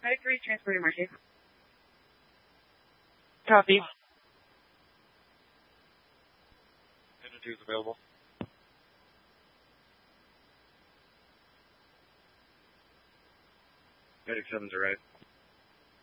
Medic 3, transport emergency. Copy. Engine 2 is available. Medic 7's arrived.